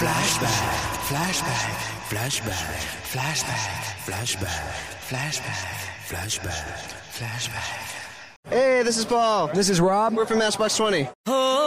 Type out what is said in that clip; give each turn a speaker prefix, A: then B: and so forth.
A: Flashback, flashback, flashback, flashback, flashback, flashback, flashback.
B: Hey, this is Paul.
C: This is Rob.
B: We're from Matchbox 20.